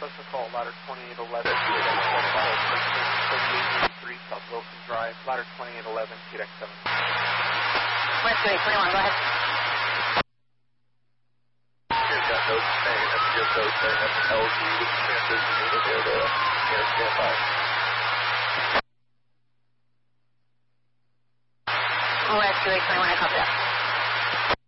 Special call, ladder 2811, TX 3883, South Wilson Drive, ladder 2811, TX 7. West 2821, go ahead. Here's got notes saying, that's your code saying that's LG with transition needed there to stand by. West 2821, I copy that.